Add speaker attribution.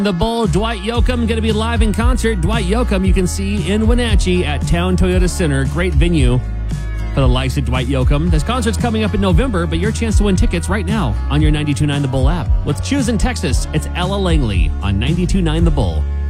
Speaker 1: The Bull, Dwight Yoakam, going to be live in concert. Dwight Yoakam, you can see in Wenatchee at Town Toyota Center. Great venue for the likes of Dwight Yoakam. This concert's coming up in November, but your chance to win tickets right now on your 92.9 The Bull app. Let's choose in Texas. It's Ella Langley on 92.9 The Bull.